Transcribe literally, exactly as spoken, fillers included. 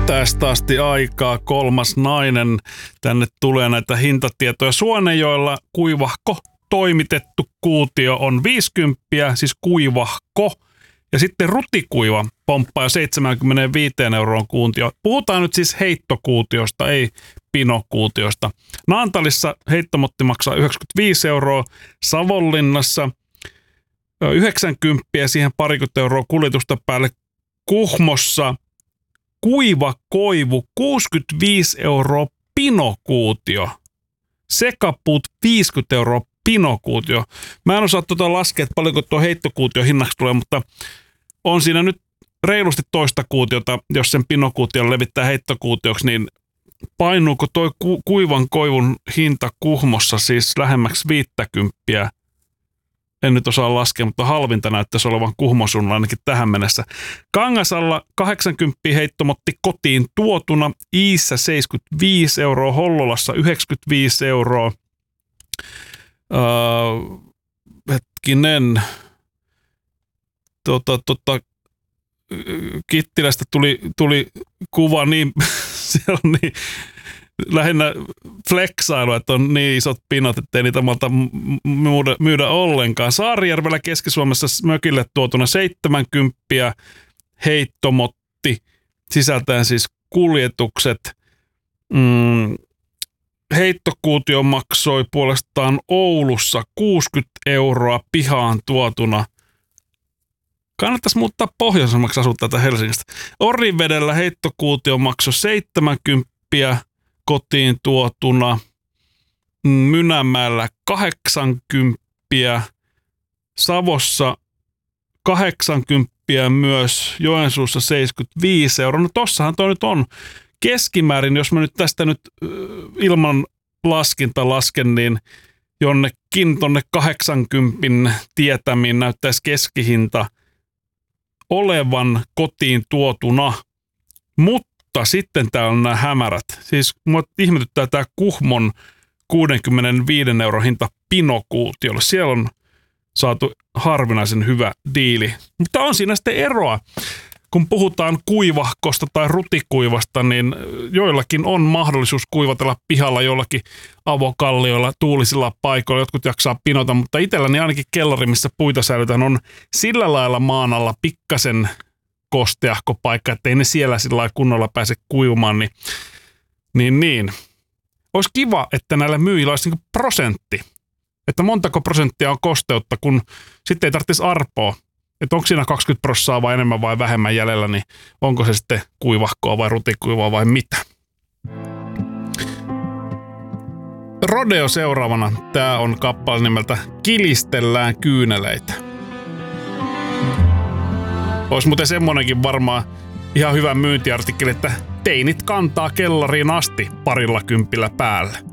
Tästä asti aikaa kolmas nainen. Tänne tulee näitä hintatietoja. Suonejoella kuivahko toimitettu kuutio on viisikymmentä, siis kuivahko. Ja sitten rutikuiva pomppaa jo seitsemänkymmentäviisi euroon kuutio. Puhutaan nyt siis heittokuutiosta, ei pinokuutiosta. Naantalissa heittomotti maksaa yhdeksänkymmentäviisi euroa, Savonlinnassa yhdeksänkymmentä ja siihen parikymmentä euroa kuljetusta päälle. Kuhmossa kuiva koivu kuusikymmentäviisi euroa pinokuutio. Sekapuut viisikymmentä euroa pinokuutio. Mä en osaa tuota laskea, että paljonko tuo heittokuutio hinnaksi tulee, mutta on siinä nyt reilusti toista kuutiota, jos sen pinokuution levittää heittokuutioksi, niin painuuko toi ku- kuivan koivun hinta Kuhmossa siis lähemmäksi viittäkymppiä? En nyt osaa laskea, mutta halvinta näyttäisi olevan Kuhmosuunnalla ainakin tähän mennessä. Kangasalla kahdeksankymmentä heittomotti kotiin tuotuna, Iissä seitsemänkymmentäviisi euroa, Hollolassa yhdeksänkymmentäviisi euroa. Öö, hetkinen, tota, tota, Kittilästä tuli, tuli kuva niin, siellä on niin lähinnä flexailu, että on niin isot pinot, ettei niitä malta myydä, myydä ollenkaan. Saarijärvellä Keski-Suomessa mökille tuotuna seitsemänkymmentä heittomotti, sisältäen siis kuljetukset. Mm, heittokuutio maksoi puolestaan Oulussa kuusikymmentä euroa pihaan tuotuna. Kannattaisi muuttaa pohjoisemmaksi asua tätä Helsingistä. Orivedellä heittokuutio maksoi seitsemänkymmentä kotiin tuotuna, Mynämäellä kahdeksankymmentä, Savossa kahdeksankymmentä myös, Joensuussa seitsemänkymmentäviisi euroa. No tossahan toi nyt on keskimäärin, jos mä nyt tästä nyt ilman laskinta lasken, niin jonnekin tonne kahdeksankymmentä tietämiin näyttäisi keskihinta olevan kotiin tuotuna, mutta Mutta sitten täällä on nämä hämärät. Siis mua ihmetyttää tämä Kuhmon kuusikymmentäviisi euron hinta pinokuutiolle. Siellä on saatu harvinaisen hyvä diili. Mutta on siinä sitten eroa. Kun puhutaan kuivahkosta tai rutikuivasta, niin joillakin on mahdollisuus kuivatella pihalla jollakin avokallioilla, tuulisilla paikoilla. Jotkut jaksaa pinota, mutta itselläni ainakin kellari, missä puita säilytään, on sillä lailla maan alla pikkasen kosteahko paikka, ettei ne siellä sillä lailla kunnolla pääse kuivumaan, niin, niin, niin. Olisi kiva, että näillä myyjillä olisi niin prosentti, että montako prosenttia on kosteutta, kun sitten ei tarvitsisi arpoa, että onko siinä kaksikymmentä prosenttia vai enemmän vai vähemmän jäljellä, niin onko se sitten kuivahkoa vai rutikuivaa vai mitä. Rodeo seuraavana. Tämä on kappale nimeltä Kilistellään kyyneleitä. Olisi muuten semmonenkin varmaan ihan hyvä myyntiartikkeli, että teinit kantaa kellariin asti parilla kympillä päällä.